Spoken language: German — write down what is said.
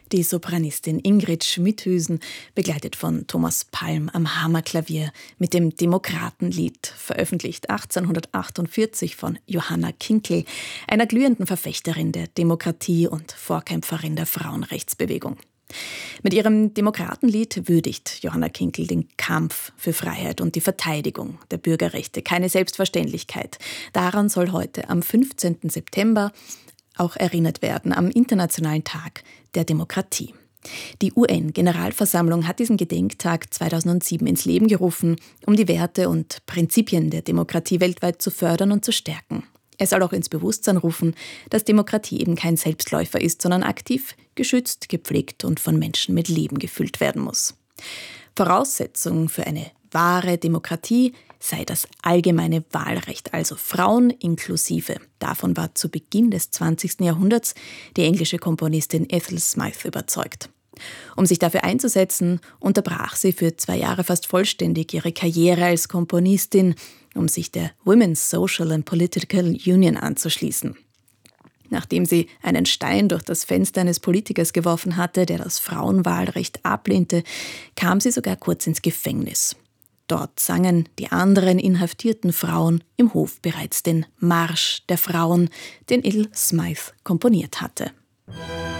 Die Sopranistin Ingrid Schmidhuisen, begleitet von Thomas Palm am Hammerklavier mit dem Demokratenlied, veröffentlicht 1848 von Johanna Kinkel, einer glühenden Verfechterin der Demokratie und Vorkämpferin der Frauenrechtsbewegung. Mit ihrem Demokratenlied würdigt Johanna Kinkel den Kampf für Freiheit und die Verteidigung der Bürgerrechte. Keine Selbstverständlichkeit. Daran soll heute am 15. September auch erinnert werden, am Internationalen Tag der Demokratie. Die UN-Generalversammlung hat diesen Gedenktag 2007 ins Leben gerufen, um die Werte und Prinzipien der Demokratie weltweit zu fördern und zu stärken. Er soll auch ins Bewusstsein rufen, dass Demokratie eben kein Selbstläufer ist, sondern aktiv, geschützt, gepflegt und von Menschen mit Leben gefüllt werden muss. Voraussetzung für eine wahre Demokratie sei das allgemeine Wahlrecht, also Frauen inklusive. Davon war zu Beginn des 20. Jahrhunderts die englische Komponistin Ethel Smyth überzeugt. Um sich dafür einzusetzen, unterbrach sie für 2 Jahre fast vollständig ihre Karriere als Komponistin, um sich der Women's Social and Political Union anzuschließen. Nachdem sie einen Stein durch das Fenster eines Politikers geworfen hatte, der das Frauenwahlrecht ablehnte, kam sie sogar kurz ins Gefängnis. Dort sangen die anderen inhaftierten Frauen im Hof bereits den Marsch der Frauen, den Ethel Smyth komponiert hatte.